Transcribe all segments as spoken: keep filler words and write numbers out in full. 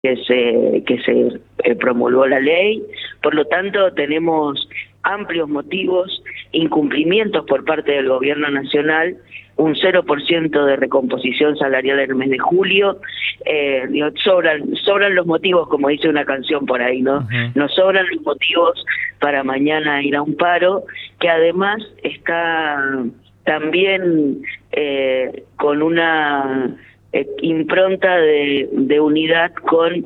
que se, que se eh, promulgó la ley. Por lo tanto, tenemos amplios motivos, incumplimientos por parte del gobierno nacional, un cero por ciento de recomposición salarial en el mes de julio, eh, sobran, sobran los motivos, como dice una canción por ahí, ¿no? Uh-huh. Nos sobran los motivos para mañana ir a un paro, que además está también eh, con una eh, impronta de, de unidad con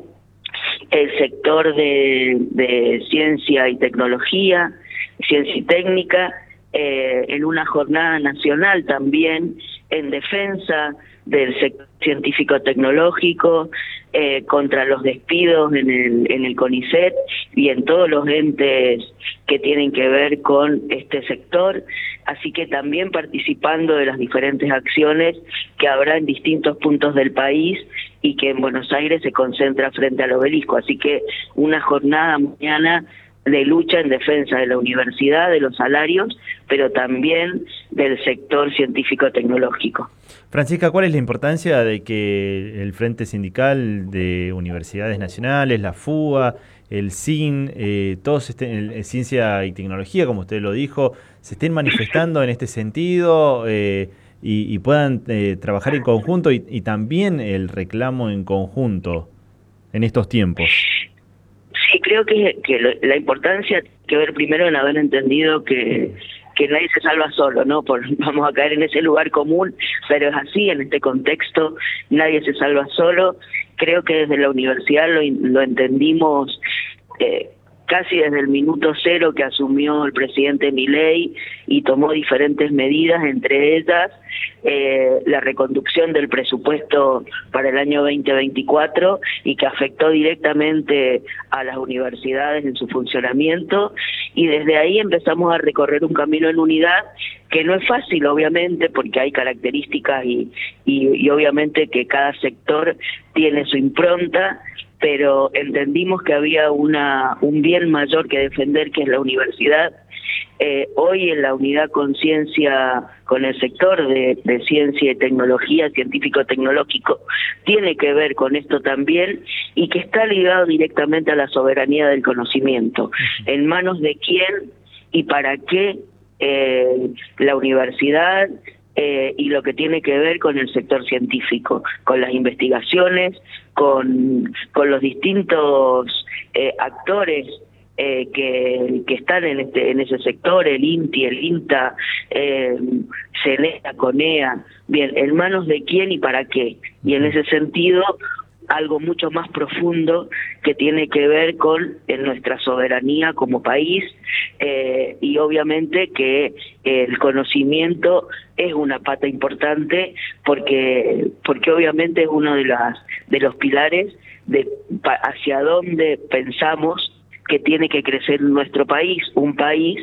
el sector de, de ciencia y tecnología, ciencia y técnica, eh, en una jornada nacional también en defensa del sector científico-tecnológico, eh, contra los despidos en el, en el CONICET y en todos los entes que tienen que ver con este sector, así que también participando de las diferentes acciones que habrá en distintos puntos del país y que en Buenos Aires se concentra frente al obelisco, así que una jornada mañana de lucha en defensa de la universidad, de los salarios, pero también del sector científico-tecnológico. Francisca, ¿cuál es la importancia de que el Frente Sindical de Universidades Nacionales, la FUBA, el C I N, eh, todos estén, el, Ciencia y Tecnología, como usted lo dijo, se estén manifestando en este sentido eh, y, y puedan eh, trabajar en conjunto y, y también el reclamo en conjunto en estos tiempos? Sí, creo que, que lo, la importancia tiene que ver primero en haber entendido que, que nadie se salva solo, ¿no? Por, vamos a caer en ese lugar común, pero es así, en este contexto nadie se salva solo. Creo que desde la universidad lo, lo entendimos eh, casi desde el minuto cero que asumió el presidente Milei y tomó diferentes medidas, entre ellas eh, la reconducción del presupuesto para el año veinte veinticuatro y que afectó directamente a las universidades en su funcionamiento, y desde ahí empezamos a recorrer un camino en unidad que no es fácil, obviamente, porque hay características y, y, y obviamente que cada sector tiene su impronta, pero entendimos que había una un bien mayor que defender, que es la universidad. Eh, hoy en la unidad conciencia con el sector de, de ciencia y tecnología, científico-tecnológico, tiene que ver con esto también, y que está ligado directamente a la soberanía del conocimiento. ¿En manos de quién y para qué eh, la universidad? Eh, y lo que tiene que ver con el sector científico, con las investigaciones, con, con los distintos eh, actores eh, que, que están en este en ese sector, el INTI, el INTA, eh, CENEA, CONEA, bien, ¿en manos de quién y para qué? Y en ese sentido, algo mucho más profundo que tiene que ver con eh, nuestra soberanía como país, eh, y obviamente que el conocimiento es una pata importante porque porque obviamente es uno de las de los pilares de pa, hacia dónde pensamos que tiene que crecer nuestro país, un país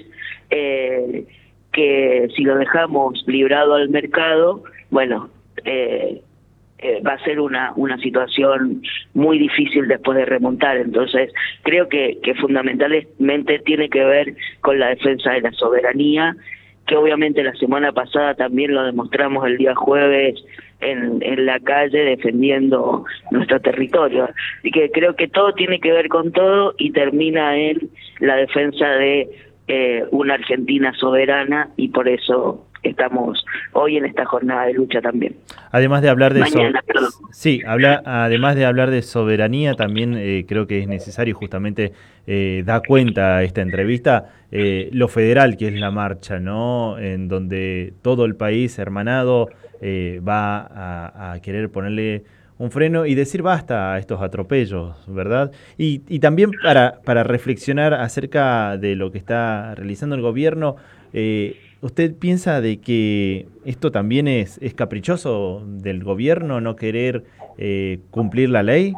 eh, que si lo dejamos librado al mercado, bueno, eh, Eh, va a ser una una situación muy difícil después de remontar. Entonces creo que, que fundamentalmente tiene que ver con la defensa de la soberanía, que obviamente la semana pasada también lo demostramos el día jueves en, en la calle defendiendo nuestro territorio. Así que creo que todo tiene que ver con todo y termina en la defensa de eh, una Argentina soberana, y por eso estamos hoy en esta jornada de lucha también. Además de hablar de Mañana, so sí, habla, además de hablar de soberanía, también eh, creo que es necesario, justamente eh, da cuenta esta entrevista, eh, lo federal que es la marcha, ¿no? En donde todo el país hermanado eh, va a, a querer ponerle un freno y decir basta a estos atropellos, ¿verdad? Y, y también para, para reflexionar acerca de lo que está realizando el gobierno. eh, ¿Usted piensa de que esto también es, es caprichoso del gobierno, no querer eh, cumplir la ley?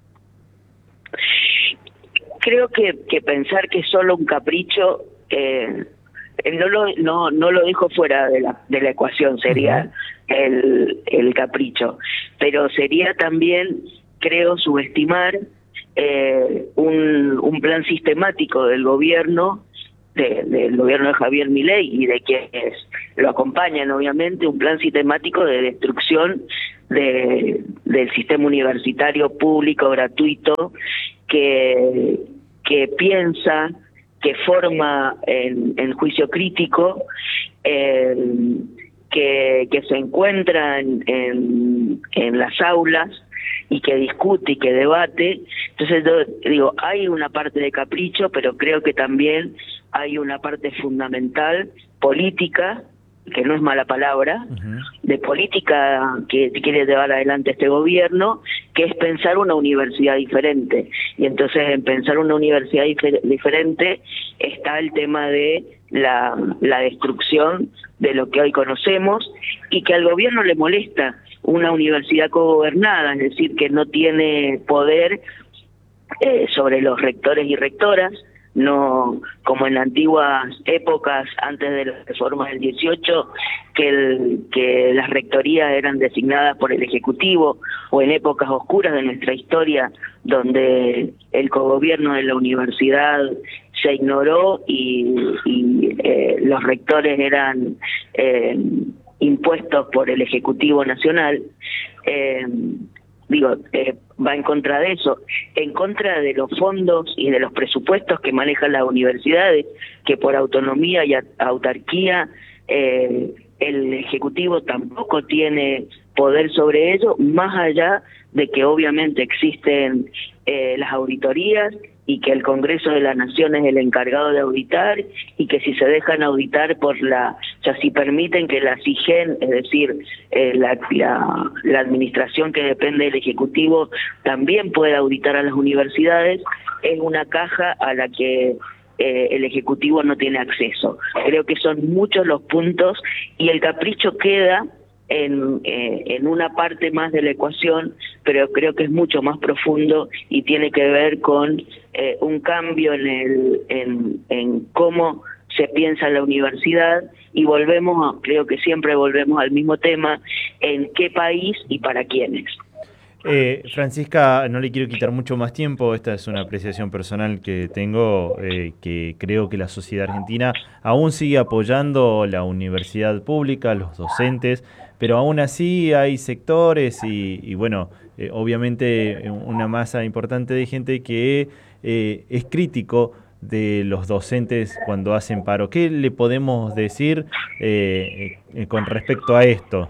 Creo que, que pensar que es solo un capricho, eh, no lo no no lo dejo fuera de la de la ecuación, sería uh-huh. el, el capricho, pero sería también, creo, subestimar eh, un, un plan sistemático del gobierno, De, del gobierno de Javier Milei y de quienes lo acompañan, obviamente, un plan sistemático de destrucción de, del sistema universitario público, gratuito, que, que piensa, que forma en, en juicio crítico, eh, que, que se encuentra en, en, en las aulas y que discute y que debate. Entonces yo digo, hay una parte de capricho, pero creo que también hay una parte fundamental política, que no es mala palabra, uh-huh. de política que quiere llevar adelante este gobierno, que es pensar una universidad diferente. Y entonces en pensar una universidad difer- diferente está el tema de la, la destrucción de lo que hoy conocemos, y que al gobierno le molesta una universidad cogobernada, es decir, que no tiene poder eh, sobre los rectores y rectoras, no como en antiguas épocas antes de las reformas del dieciocho, que, el, que las rectorías eran designadas por el Ejecutivo, o en épocas oscuras de nuestra historia donde el cogobierno de la universidad se ignoró y, y eh, los rectores eran eh, impuestos por el Ejecutivo Nacional. Eh, digo, eh, va en contra de eso, en contra de los fondos y de los presupuestos que manejan las universidades, que por autonomía y autarquía eh, el Ejecutivo tampoco tiene poder sobre ello, más allá de que obviamente existen eh, las auditorías y que el Congreso de la Nación es el encargado de auditar, y que si se dejan auditar por la, o sea, si permiten que la SIGEN, es decir, eh, la, la, la administración que depende del Ejecutivo, también pueda auditar a las universidades, es una caja a la que eh, el Ejecutivo no tiene acceso. Creo que son muchos los puntos, y el capricho queda en, eh, en una parte más de la ecuación, pero creo que es mucho más profundo y tiene que ver con eh, un cambio en, el, en, en cómo se piensa en la universidad, y volvemos, a, creo que siempre volvemos al mismo tema, en qué país y para quiénes. Eh, Francisca, no le quiero quitar mucho más tiempo, esta es una apreciación personal que tengo, eh, que creo que la sociedad argentina aún sigue apoyando la universidad pública, los docentes, pero aún así hay sectores y, y bueno, eh, obviamente una masa importante de gente que eh, es crítico de los docentes cuando hacen paro. ¿Qué le podemos decir eh, eh, con respecto a esto?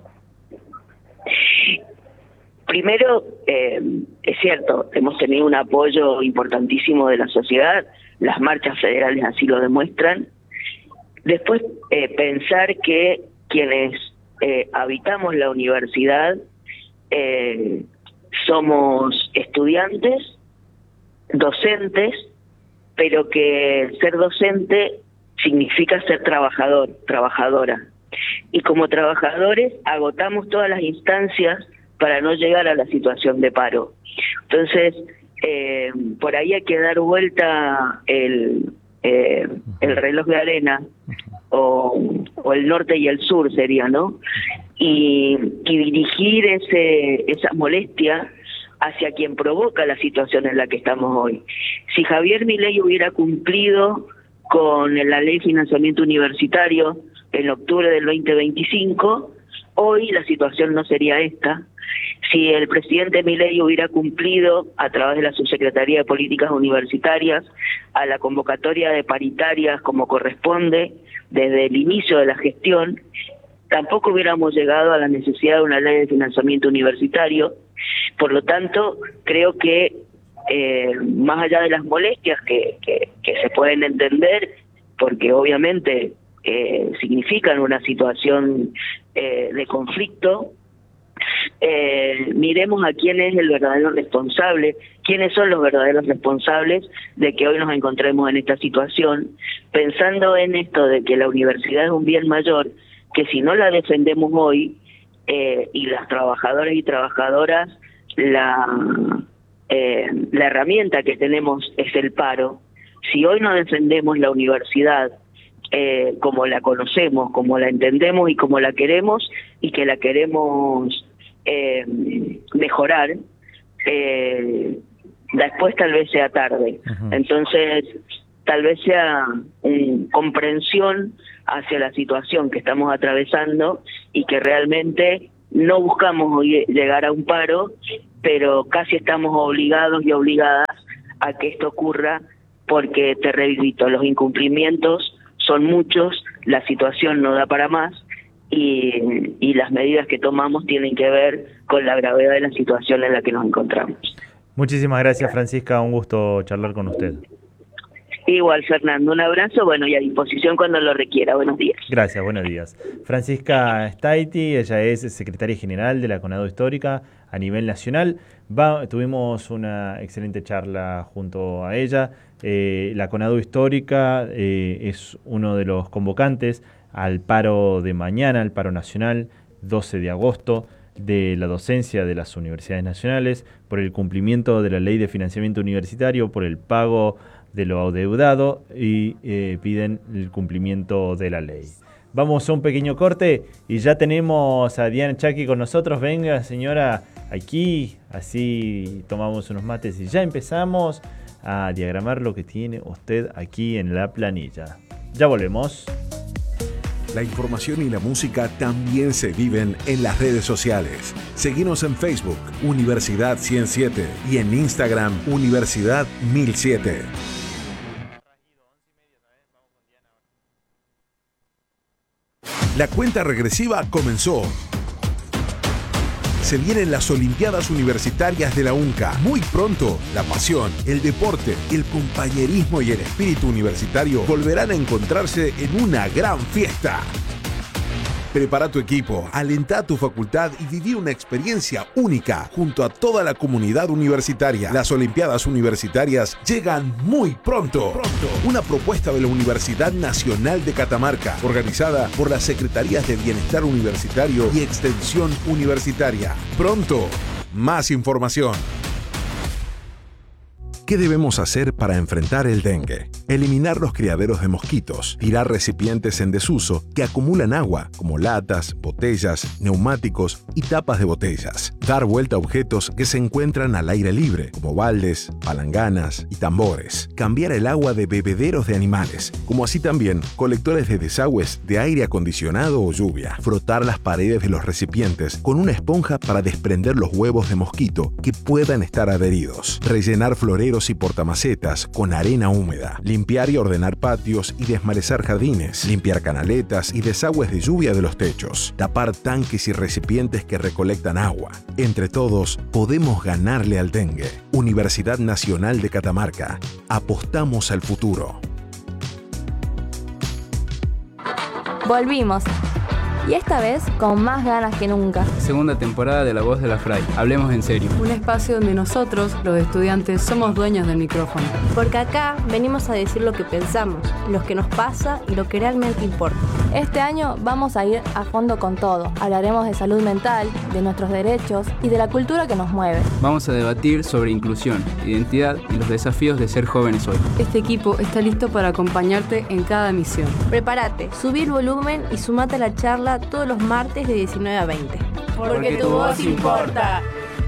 Primero, eh, es cierto, hemos tenido un apoyo importantísimo de la sociedad, las marchas federales así lo demuestran. Después, eh, pensar que quienes eh, habitamos la universidad eh, somos estudiantes, docentes, pero que ser docente significa ser trabajador, trabajadora. Y como trabajadores agotamos todas las instancias para no llegar a la situación de paro. Entonces, eh, por ahí hay que dar vuelta el, eh, el reloj de arena, o, o el norte y el sur sería, ¿no? Y, y dirigir ese esa molestia hacia quien provoca la situación en la que estamos hoy. Si Javier Milei hubiera cumplido con la ley de financiamiento universitario en octubre del veinte veinticinco, hoy la situación no sería esta. Si el presidente Milei hubiera cumplido a través de la Subsecretaría de Políticas Universitarias a la convocatoria de paritarias como corresponde desde el inicio de la gestión, tampoco hubiéramos llegado a la necesidad de una ley de financiamiento universitario. Por lo tanto, creo que eh, más allá de las molestias que, que, que se pueden entender, porque obviamente eh, significan una situación eh, de conflicto, Eh, miremos a quién es el verdadero responsable, quiénes son los verdaderos responsables de que hoy nos encontremos en esta situación, pensando en esto de que la universidad es un bien mayor, que si no la defendemos hoy, eh, y las trabajadoras y trabajadoras, la, eh, la herramienta que tenemos es el paro. Si hoy no defendemos la universidad eh, como la conocemos, como la entendemos y como la queremos, y que la queremos Eh, mejorar, eh, después tal vez sea tarde. Uh-huh. Entonces, tal vez sea una comprensión hacia la situación que estamos atravesando, y que realmente no buscamos llegar a un paro, pero casi estamos obligados y obligadas a que esto ocurra, porque te repito, los incumplimientos son muchos, la situación no da para más, y, y las medidas que tomamos tienen que ver con la gravedad de la situación en la que nos encontramos. Muchísimas gracias, Francisca, un gusto charlar con usted. Igual, Fernando, un abrazo, bueno, y a disposición cuando lo requiera. Buenos días. Gracias, buenos días. Francisca Staiti, ella es secretaria general de la CONADO Histórica a nivel nacional. Va, tuvimos una excelente charla junto a ella. Eh, la CONADO Histórica eh, es uno de los convocantes al paro de mañana, al paro nacional, doce de agosto, de la docencia de las universidades nacionales, por el cumplimiento de la ley de financiamiento universitario, por el pago de lo adeudado y eh, piden el cumplimiento de la ley. Vamos a un pequeño corte y ya tenemos a Diana Chaki con nosotros. Venga, señora, aquí, así tomamos unos mates y ya empezamos a diagramar lo que tiene usted aquí en la planilla. Ya volvemos. La información y la música también se viven en las redes sociales. Seguinos en Facebook, Universidad ciento siete, y en Instagram, Universidad mil siete. La cuenta regresiva comenzó. Se vienen las Olimpiadas Universitarias de la UNCA. Muy pronto, la pasión, el deporte, el compañerismo y el espíritu universitario volverán a encontrarse en una gran fiesta. Prepara tu equipo, alenta a tu facultad y viví una experiencia única junto a toda la comunidad universitaria. Las Olimpiadas Universitarias llegan muy pronto. pronto. Una propuesta de la Universidad Nacional de Catamarca, organizada por las Secretarías de Bienestar Universitario y Extensión Universitaria. Pronto, más información. ¿Qué debemos hacer para enfrentar el dengue? Eliminar los criaderos de mosquitos, tirar recipientes en desuso que acumulan agua, como latas, botellas, neumáticos y tapas de botellas. Dar vuelta a objetos que se encuentran al aire libre, como baldes, palanganas y tambores. Cambiar el agua de bebederos de animales, como así también colectores de desagües de aire acondicionado o lluvia. Frotar las paredes de los recipientes con una esponja para desprender los huevos de mosquito que puedan estar adheridos. Rellenar floreros y portamacetas con arena húmeda. Limpiar y ordenar patios y desmalezar jardines. Limpiar canaletas y desagües de lluvia de los techos. Tapar tanques y recipientes que recolectan agua. Entre todos, podemos ganarle al dengue. Universidad Nacional de Catamarca. Apostamos al futuro. Volvimos. Y esta vez con más ganas que nunca. Segunda temporada de La Voz de la Fray. Hablemos en serio. Un espacio donde nosotros, los estudiantes, somos dueños del micrófono. Porque acá venimos a decir lo que pensamos, lo que nos pasa y lo que realmente importa. Este año vamos a ir a fondo con todo. Hablaremos de salud mental, de nuestros derechos y de la cultura que nos mueve. Vamos a debatir sobre inclusión, identidad y los desafíos de ser jóvenes hoy. Este equipo está listo para acompañarte en cada misión. Prepárate, subí el volumen y sumate a la charla todos los martes de diecinueve a veinte. Porque, Porque tu voz importa.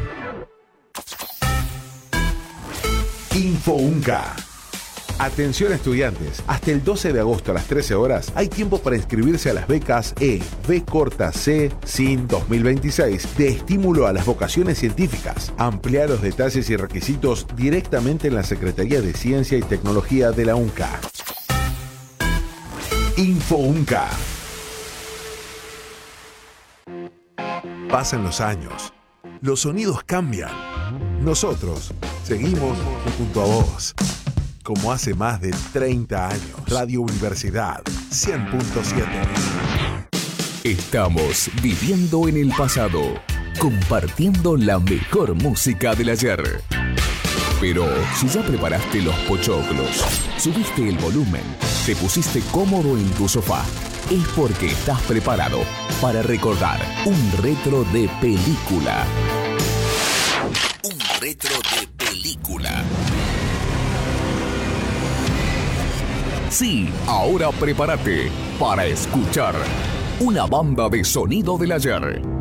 InfoUNCA. Atención estudiantes, hasta el doce de agosto a las trece horas hay tiempo para inscribirse a las becas E, B corta C, S I N dos mil veintiséis de estímulo a las vocaciones científicas. Amplía los detalles y requisitos directamente en la Secretaría de Ciencia y Tecnología de la UNCA. InfoUNCA. Pasan los años, los sonidos cambian. Nosotros seguimos junto a vos. Como hace más de treinta años. Radio Universidad cien punto siete. Estamos viviendo en el pasado, compartiendo la mejor música del ayer. Pero si ya preparaste los pochoclos, subiste el volumen, te pusiste cómodo en tu sofá, es porque estás preparado para recordar un retro de película. Un retro de película. Sí, ahora prepárate para escuchar una banda de sonido del ayer.